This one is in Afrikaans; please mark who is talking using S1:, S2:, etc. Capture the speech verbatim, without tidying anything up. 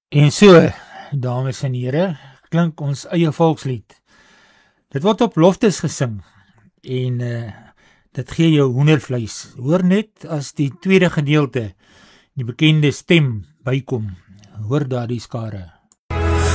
S1: En so, dames en here, klink ons eie volkslied. Dit word op loftes gesing en uh, dit gee jou hoendervleis. Hoor net as die tweede gedeelte, die bekende stem bykom. Hoor daar die skare.